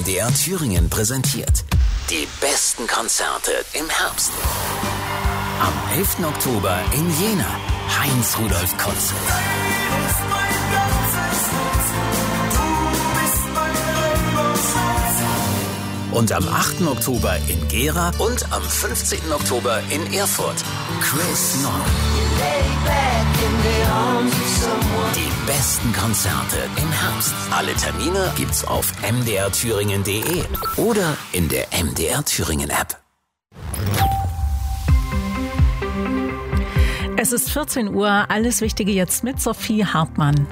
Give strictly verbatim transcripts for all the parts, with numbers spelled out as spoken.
D R Thüringen präsentiert die besten Konzerte im Herbst. Am elften Oktober in Jena, Heinz-Rudolf Konzert. Und am achten Oktober in Gera und am fünfzehnten Oktober in Erfurt, Chris Nord. Die besten Konzerte im Herbst. Alle Termine gibt's auf m d r thüringen punkt d e oder in der M D R Thüringen App. Es ist vierzehn Uhr, alles Wichtige jetzt mit Sophie Hartmann.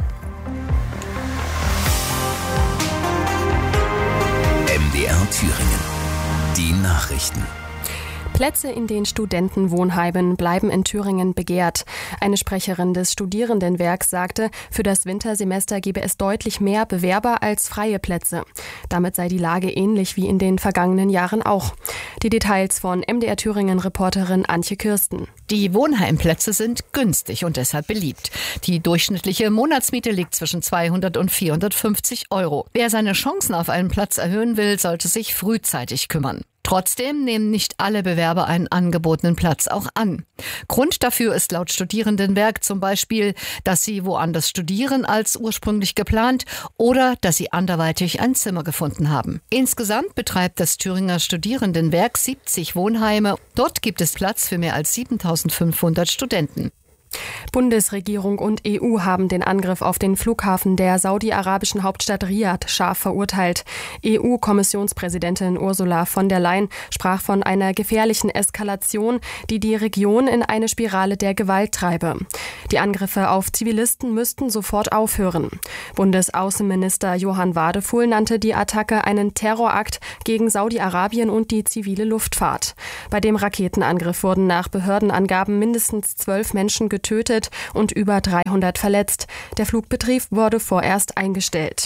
M D R Thüringen. Die Nachrichten. Plätze in den Studentenwohnheimen bleiben in Thüringen begehrt. Eine Sprecherin des Studierendenwerks sagte, für das Wintersemester gebe es deutlich mehr Bewerber als freie Plätze. Damit sei die Lage ähnlich wie in den vergangenen Jahren auch. Die Details von M D R Thüringen-Reporterin Antje Kirsten. Die Wohnheimplätze sind günstig und deshalb beliebt. Die durchschnittliche Monatsmiete liegt zwischen zweihundert und vierhundertfünfzig Euro. Wer seine Chancen auf einen Platz erhöhen will, sollte sich frühzeitig kümmern. Trotzdem nehmen nicht alle Bewerber einen angebotenen Platz auch an. Grund dafür ist laut Studierendenwerk zum Beispiel, dass sie woanders studieren als ursprünglich geplant oder dass sie anderweitig ein Zimmer gefunden haben. Insgesamt betreibt das Thüringer Studierendenwerk siebzig Wohnheime. Dort gibt es Platz für mehr als siebentausendfünfhundert Studenten. Bundesregierung und E U haben den Angriff auf den Flughafen der saudi-arabischen Hauptstadt Riad scharf verurteilt. E U-Kommissionspräsidentin Ursula von der Leyen sprach von einer gefährlichen Eskalation, die die Region in eine Spirale der Gewalt treibe. Die Angriffe auf Zivilisten müssten sofort aufhören. Bundesaußenminister Johann Wadefuhl nannte die Attacke einen Terrorakt gegen Saudi-Arabien und die zivile Luftfahrt. Bei dem Raketenangriff wurden nach Behördenangaben mindestens zwölf Menschen getötet. getötet und über dreihundert verletzt. Der Flugbetrieb wurde vorerst eingestellt.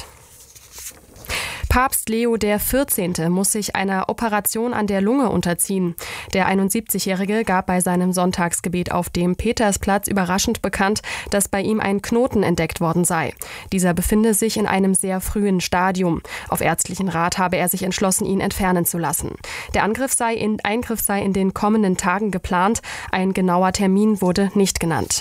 Papst Leo der vierzehnte muss sich einer Operation an der Lunge unterziehen. Der einundsiebzigjährige gab bei seinem Sonntagsgebet auf dem Petersplatz überraschend bekannt, dass bei ihm ein Knoten entdeckt worden sei. Dieser befinde sich in einem sehr frühen Stadium. Auf ärztlichen Rat habe er sich entschlossen, ihn entfernen zu lassen. Der Angriff sei in, Eingriff sei in den kommenden Tagen geplant. Ein genauer Termin wurde nicht genannt.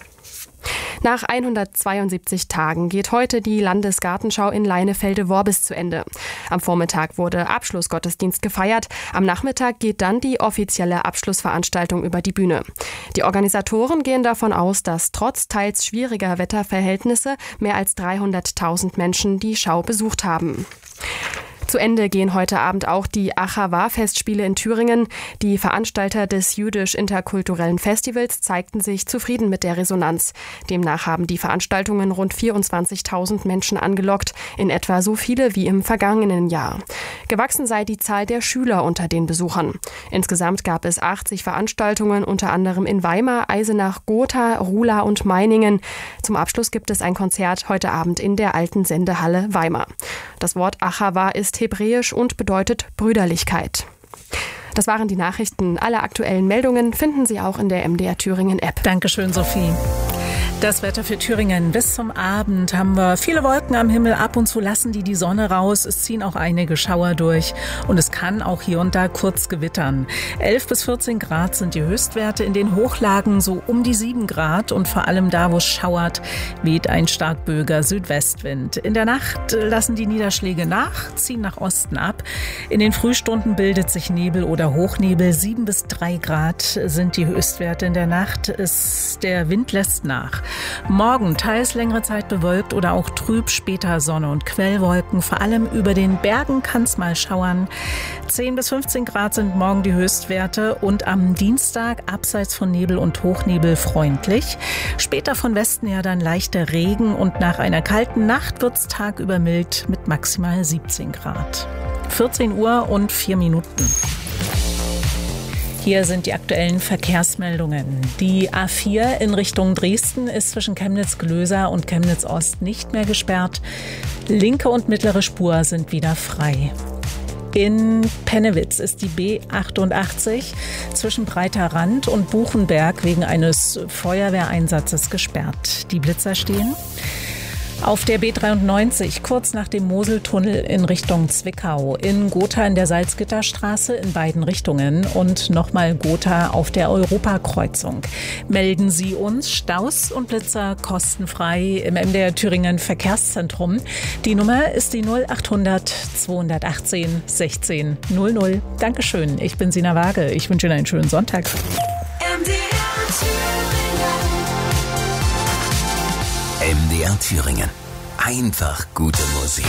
Nach hundertzweiundsiebzig Tagen geht heute die Landesgartenschau in Leinefelde-Worbis zu Ende. Am Vormittag wurde Abschlussgottesdienst gefeiert. Am Nachmittag geht dann die offizielle Abschlussveranstaltung über die Bühne. Die Organisatoren gehen davon aus, dass trotz teils schwieriger Wetterverhältnisse mehr als dreihunderttausend Menschen die Schau besucht haben. Zu Ende gehen heute Abend auch die Achawa-Festspiele in Thüringen. Die Veranstalter des jüdisch-interkulturellen Festivals zeigten sich zufrieden mit der Resonanz. Demnach haben die Veranstaltungen rund vierundzwanzigtausend Menschen angelockt, in etwa so viele wie im vergangenen Jahr. Gewachsen sei die Zahl der Schüler unter den Besuchern. Insgesamt gab es achtzig Veranstaltungen, unter anderem in Weimar, Eisenach, Gotha, Ruhla und Meiningen. Zum Abschluss gibt es ein Konzert heute Abend in der alten Sendehalle Weimar. Das Wort Achawa ist hebräisch und bedeutet Brüderlichkeit. Das waren die Nachrichten. Alle aktuellen Meldungen finden Sie auch in der M D R Thüringen App. Dankeschön, Sophie. Das Wetter für Thüringen. Bis zum Abend haben wir viele Wolken am Himmel. Ab und zu lassen die die Sonne raus. Es ziehen auch einige Schauer durch. Und es kann auch hier und da kurz gewittern. elf bis vierzehn Grad sind die Höchstwerte. In den Hochlagen so um die sieben Grad. Und vor allem da, wo es schauert, weht ein stark böiger Südwestwind. In der Nacht lassen die Niederschläge nach, ziehen nach Osten ab. In den Frühstunden bildet sich Nebel oder Hochnebel. sieben bis drei Grad sind die Höchstwerte in der Nacht. Es, der Wind lässt nach. Morgen teils längere Zeit bewölkt oder auch trüb, später Sonne und Quellwolken. Vor allem über den Bergen kann es mal schauern. zehn bis fünfzehn Grad sind morgen die Höchstwerte und am Dienstag abseits von Nebel und Hochnebel freundlich. Später von Westen her dann leichter Regen und nach einer kalten Nacht wird es tagüber mild mit maximal siebzehn Grad. vierzehn Uhr und vier Minuten. Hier sind die aktuellen Verkehrsmeldungen. Die A vier in Richtung Dresden ist zwischen Chemnitz-Glöser und Chemnitz-Ost nicht mehr gesperrt. Linke und mittlere Spur sind wieder frei. In Pennewitz ist die B achtundachtzig zwischen Breiter Rand und Buchenberg wegen eines Feuerwehreinsatzes gesperrt. Die Blitzer stehen. Auf der B dreiundneunzig, kurz nach dem Moseltunnel in Richtung Zwickau, in Gotha in der Salzgitterstraße in beiden Richtungen und nochmal Gotha auf der Europakreuzung. Melden Sie uns Staus und Blitzer kostenfrei im M D R Thüringen Verkehrszentrum. Die Nummer ist die null achthundert zweihundertachtzehn sechzehn null null. Dankeschön, ich bin Sina Waage. Ich wünsche Ihnen einen schönen Sonntag. M D R Thüringen. Einfach gute Musik.